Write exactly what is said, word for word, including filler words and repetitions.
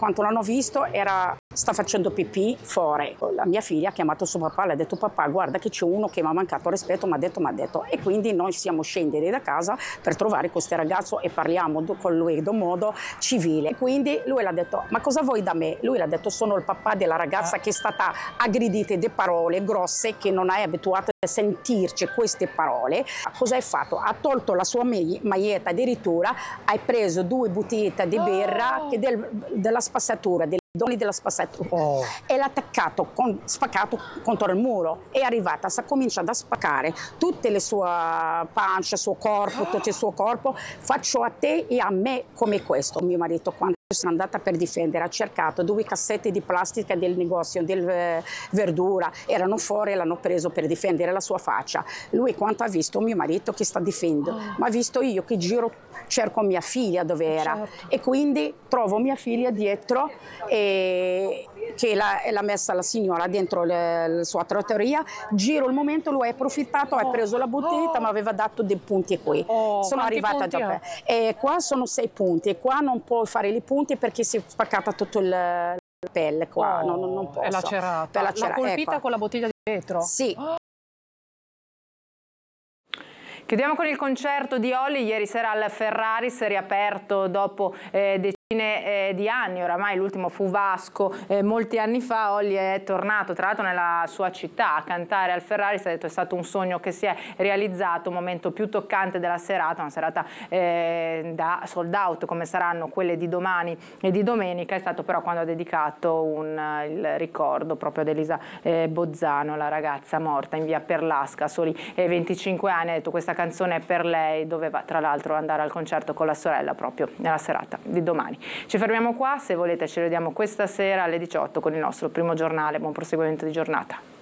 quando l'hanno visto era, sta facendo pipì fuori. La mia figlia ha chiamato suo papà, le ha detto papà guarda che c'è uno che mi ha mancato rispetto, mi ha detto, mi ha detto. E quindi noi siamo scendere da casa per trovare questo ragazzo e parliamo con lui in un modo civile. E quindi lui l'ha detto ma cosa vuoi da me? Lui l'ha detto sono il papà della ragazza che è stata aggredita di parole grosse, che non è abituata a sentirci queste parole. Cosa hai fatto? Ha tolto la sua maglietta, addirittura hai preso due bottigliette di birra che del, della spazzatura, dei doni della spazzatura oh. e l'ha attaccato, con, spaccato contro il muro. È arrivata, si è cominciata a spaccare tutte le sue pancia, il suo corpo, tutto il suo corpo. Faccio a te e a me come questo. Mio marito quando sono andata per difendere ha cercato due cassette di plastica del negozio del eh, verdura, erano fuori e l'hanno preso per difendere la sua faccia. Lui quando ha visto mio marito che sta difendendo, oh. ma ha visto io che giro, cerco mia figlia dove era, certo. e quindi trovo mia figlia dietro e che l'ha, l'ha messa la signora dentro le, la sua trattoria. Giro il momento, lui ha approfittato, oh. ha preso la bottiglietta, oh. ma aveva dato dei punti qui. Oh, sono arrivata già e qua sono sei punti e qua non puoi fare i punti perché si è spaccata tutta la pelle qua, oh, non, non posso. È lacerata. È lacerata. L'ha colpita ecco. con la bottiglia di vetro? Sì. Oh. Chiudiamo con il concerto di Olly. Ieri sera al Ferraris, riaperto dopo eh, decine eh, di anni, oramai l'ultimo fu Vasco, eh, molti anni fa. Olly è tornato tra l'altro nella sua città a cantare al Ferraris, ha detto è stato un sogno che si è realizzato, un momento più toccante della serata, una serata eh, da sold out come saranno quelle di domani e di domenica. È stato però quando ha dedicato un, il ricordo proprio ad Elisa eh, Bozzano, la ragazza morta in via Perlasca a soli eh, venticinque anni. Ha detto questa canzone è per lei, doveva tra l'altro andare al concerto con la sorella proprio nella serata di domani. Ci fermiamo qua, se volete ci vediamo questa sera alle diciotto con il nostro primo giornale. Buon proseguimento di giornata.